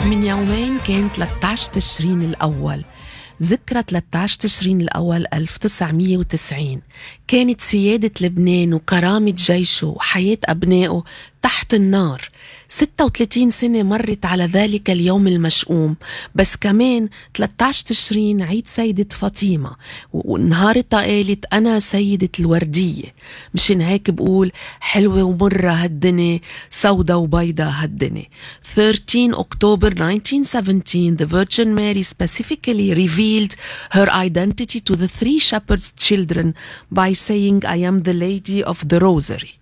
من يومين كان 13 تشرين الأول، ذكرى 13 تشرين الأول 1990. كانت سيادة لبنان وكرامة جيشه وحياة أبنائه تحت النار. 36 سنة مرت على ذلك اليوم المشؤوم، بس كمان 13 تشرين عيد سيدة فاطمة، ونهارتها قالت أنا سيدة الوردية. مشان هيك بقول حلوة ومرة هالدنيا، سودة وبيضة هالدنيا. 13 October 1917, the Virgin Mary specifically revealed her identity to the three shepherds' children by saying, I am the Lady of the Rosary.